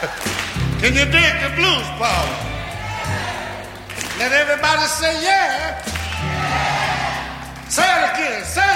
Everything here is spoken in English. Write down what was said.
Can you dig the blues, Paul? Let everybody say yeah. Say it again. Say